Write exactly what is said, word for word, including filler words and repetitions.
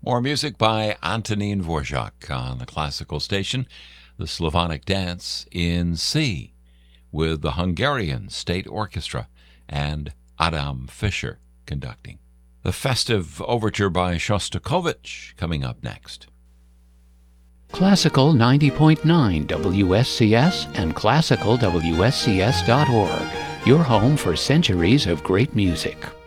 More music by Antonín Dvořák on the classical station, the Slavonic Dance in C, with the Hungarian State Orchestra and Adam Fischer conducting. The festive overture by Shostakovich coming up next. Classical ninety point nine W S C S and classical W S C S dot org, your home for centuries of great music.